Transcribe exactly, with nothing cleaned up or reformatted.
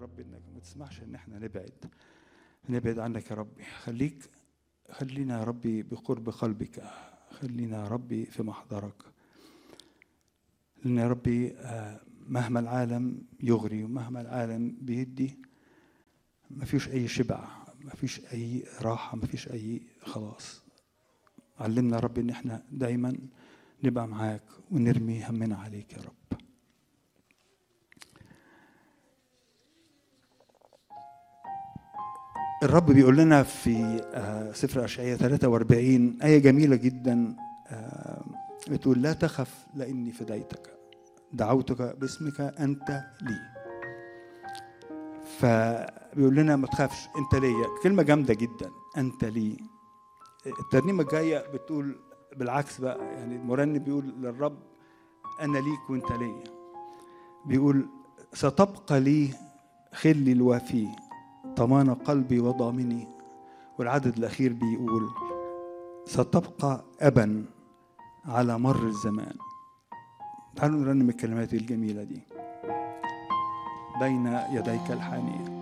رب انك ما تسمحش ان احنا نبعد نبعد عنك يا ربي. خليك خلينا يا ربي بقرب قلبك، خلينا يا ربي في محضرك، لان يا ربي مهما العالم يغري ومهما العالم بيدي ما فيش اي شبع، ما فيش اي راحه، ما فيش اي خلاص. علمنا يا رب ان احنا دايما نبقى معاك ونرمي همنا عليك يا رب. الرب بيقول لنا في سفر اشعياء ثلاثة وأربعين آية جميلة جدا، بتقول لا تخف لاني فديتك، دعوتك باسمك انت لي. فبيقول لنا ما تخافش انت ليا، كلمة جامدة جدا، انت لي. الترنيمة الجاية بتقول بالعكس بقى، يعني المرنم بيقول للرب انا ليك وانت ليا. بيقول ستبقى لي خلي الوفي طمان قلبي وضامني. والعدد الأخير بيقول ستبقى أبا على مر الزمان. تعالوا نرنم الكلمات الجميلة دي. بين يديك الحانية.